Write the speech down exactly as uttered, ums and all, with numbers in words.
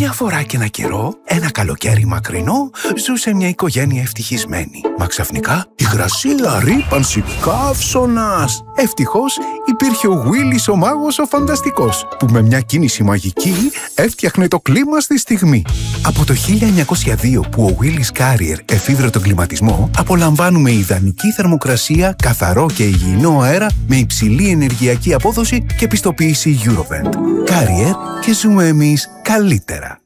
Μια φορά και ένα καιρό, ένα καλοκαίρι μακρινό, ζούσε μια οικογένεια ευτυχισμένη. Μα ξαφνικά, υγρασία, ρύπανση, καύσωνας. Ευτυχώς υπήρχε ο Willis ο μάγος ο φανταστικός, που με μια κίνηση μαγική έφτιαχνε το κλίμα στη στιγμή. Από το χίλια εννιακόσια δύο που ο Willis Carrier εφήβρε τον κλιματισμό, απολαμβάνουμε ιδανική θερμοκρασία, καθαρό και υγιεινό αέρα με υψηλή ενεργειακή απόδοση και πιστοποίηση Eurovent. Carrier, και ζούμε εμείς καλύτερα.